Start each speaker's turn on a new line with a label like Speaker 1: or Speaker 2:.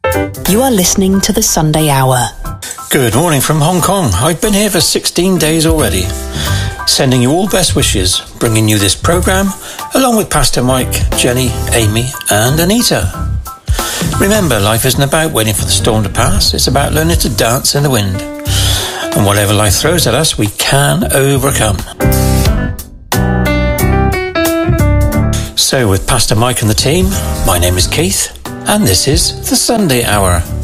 Speaker 1: You are listening to the Sunday Hour.
Speaker 2: Good morning from Hong Kong. I've been here for 16 days already. Sending you all best wishes, bringing you this programme, along with Pastor Mike, Jenny, Amy and Anita. Remember, life isn't about waiting for the storm to pass, it's about learning to dance in the wind. And whatever life throws at us, we can overcome. So with Pastor Mike and the team, my name is Keith, and this is the Sunday Hour.